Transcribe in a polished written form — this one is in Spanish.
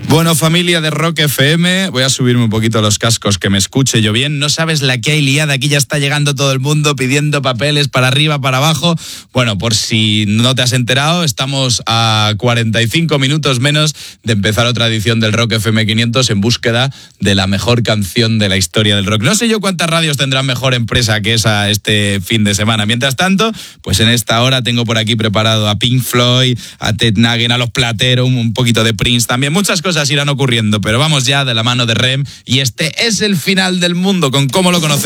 Bueno, familia de Rock FM, voy a subirme un poquito los cascos que me escuche yo bien. No sabes la que hay liada, aquí ya está llegando todo el mundo pidiendo papeles para arriba, para abajo. Bueno, por si no te has enterado, estamos a 45 minutos menos de empezar otra edición del Rock FM 500 en búsqueda de la mejor canción de la historia del rock. No sé yo cuántas radios tendrán mejor empresa que esa este fin de semana. Mientras tanto, pues en esta hora tengo por aquí preparado a Pink Floyd, a Ted Nugent, a Los Plateros, un poquito de Prince también. Muchas cosas irán ocurriendo, pero vamos ya de la mano de Rem y este es el final del mundo con Cómo lo conocemos.